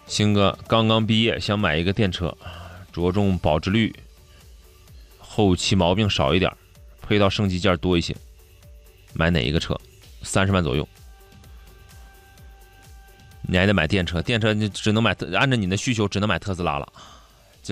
星哥刚刚毕业，想买一个电车，着重保值率，后期毛病少一点，配套升级件多一些，买哪一个车？30万左右。你还得买电车，电车你只能买，按照你的需求只能买特斯拉了。